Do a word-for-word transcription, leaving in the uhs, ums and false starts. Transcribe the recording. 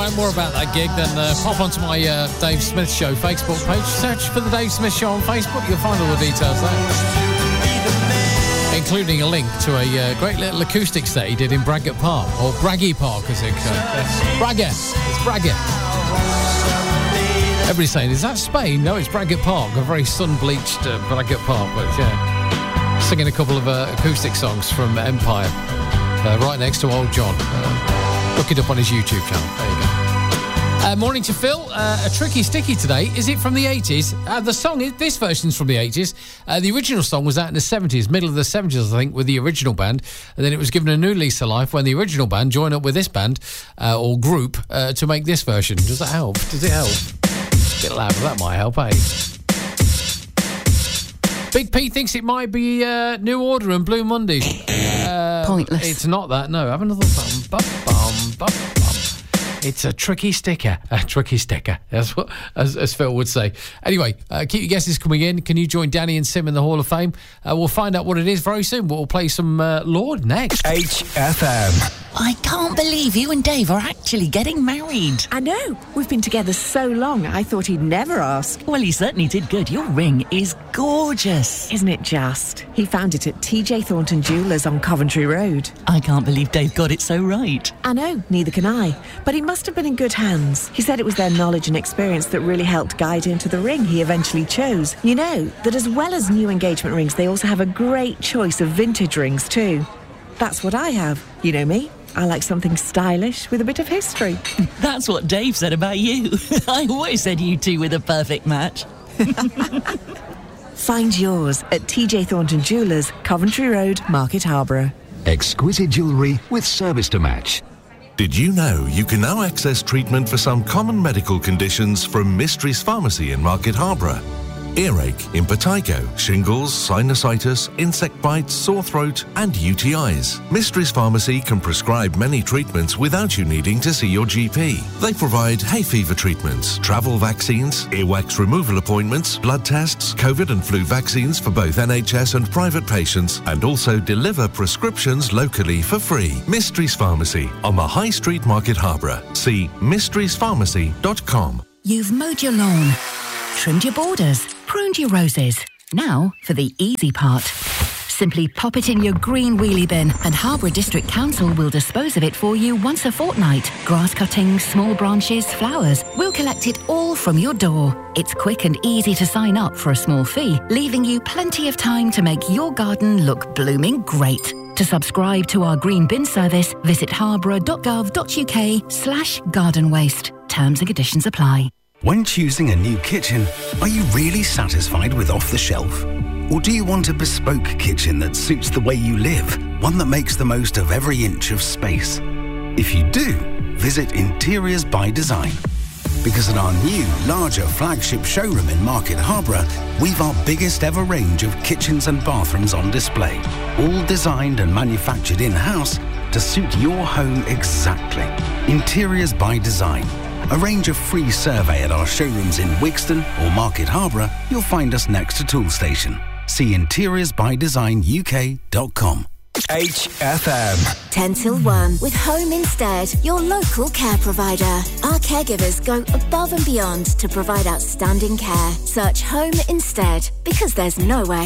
know more about that gig, then uh, pop onto my uh, Dave Smith Show Facebook page. Search for the Dave Smith Show on Facebook. You'll find all the details there, including a link to a uh, great little acoustic set he did in Braggett Park, or Braggy Park, as it goes. Uh, Braggett. It's Braggett. Everybody's saying, is that Spain? No, it's Braggett Park, a very sun-bleached uh, Braggett Park, but yeah, singing a couple of uh, acoustic songs from Empire, uh, right next to Old John. Uh, Look it up on his YouTube channel. There you go. Uh, morning to Phil. Uh, a tricky sticky today. Is it from the eighties? Uh, the song, is, this version's from the eighties. Uh, the original song was out in the seventies, middle of the seventies, I think, with the original band. And then it was given a new lease of life when the original band joined up with this band, uh, or group, uh, to make this version. Does that help? Does it help? A bit louder, that might help, eh? Big P thinks it might be uh, New Order and Blue Monday. Uh, Pointless. It's not that, no. Have another bum, bum, bum, bum, bum. It's a tricky sticker. A tricky sticker, that's what, as, as Phil would say. Anyway, uh, keep your guesses coming in. Can you join Danny and Sim in the Hall of Fame? Uh, we'll find out what it is very soon. We'll play some uh, Lord next. H F M. I can't believe you and Dave are actually getting married. I know. We've been together so long, I thought he'd never ask. Well, he certainly did good. Your ring is gorgeous. Isn't it just? He found it at T J Thornton Jewellers on Coventry Road. I can't believe Dave got it so right. I know, neither can I. But he must have been in good hands. He said it was their knowledge and experience that really helped guide him to the ring he eventually chose. You know, that as well as new engagement rings, they also have a great choice of vintage rings too. That's what I have. You know me. I like something stylish with a bit of history. That's what Dave said about you. I always said you two were the perfect match. Find yours at T J Thornton Jewellers, Coventry Road, Market Harborough. Exquisite jewellery with service to match. Did you know you can now access treatment for some common medical conditions from Mysteries Pharmacy in Market Harborough? Earache, impetigo, shingles, sinusitis, insect bites, sore throat, and U T Is. Mysteries Pharmacy can prescribe many treatments without you needing to see your G P. They provide hay fever treatments, travel vaccines, earwax removal appointments, blood tests, COVID and flu vaccines for both N H S and private patients, and also deliver prescriptions locally for free. Mysteries Pharmacy on the High Street, Market Harborough. See mysteries pharmacy dot com. You've mowed your lawn, trimmed your borders, pruned your roses. Now for the easy part. Simply pop it in your green wheelie bin and Harborough District Council will dispose of it for you once a fortnight. Grass cuttings, small branches, flowers. We'll collect it all from your door. It's quick and easy to sign up for a small fee, leaving you plenty of time to make your garden look blooming great. To subscribe to our green bin service, visit harborough.gov.uk slash garden waste. Terms and conditions apply. When choosing a new kitchen, are you really satisfied with off-the-shelf? Or do you want a bespoke kitchen that suits the way you live, one that makes the most of every inch of space? If you do, visit Interiors by Design. Because at our new, larger flagship showroom in Market Harborough, we've our biggest ever range of kitchens and bathrooms on display, all designed and manufactured in-house to suit your home exactly. Interiors by Design. Arrange a free survey at our showrooms in Wigston or Market Harborough. You'll find us next to Toolstation. See interiors by design U K dot com. H F M. ten till one with Home Instead, your local care provider. Our caregivers go above and beyond to provide outstanding care. Search Home Instead because there's nowhere